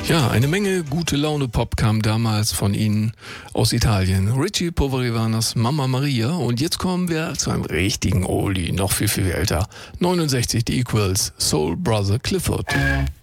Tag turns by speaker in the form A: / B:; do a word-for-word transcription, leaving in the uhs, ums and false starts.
A: Ja, eine Menge gute Laune-Pop kam damals von ihnen aus Italien. Richie Poverivanas Mamma Maria. Und jetzt kommen wir zu einem richtigen Oldie, noch viel, viel älter. neunundsechzig, die Equals, Soul Brother Clifford.